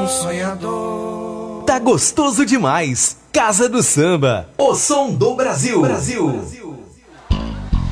sonhador. Tá gostoso demais. Casa do Samba, o som do Brasil.